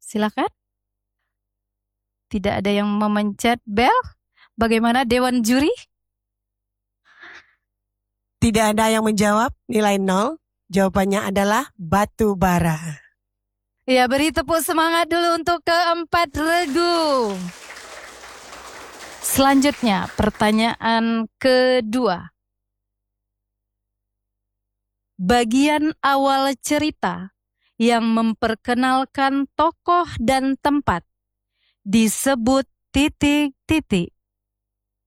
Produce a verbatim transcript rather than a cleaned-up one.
Silakan. Tidak ada yang memencet bel. Bagaimana Dewan Juri? Tidak ada yang menjawab, nilai nol. Jawabannya adalah batu bara. Ya, beri tepuk semangat dulu untuk keempat regu. Selanjutnya, pertanyaan kedua. Bagian awal cerita yang memperkenalkan tokoh dan tempat disebut titik-titik.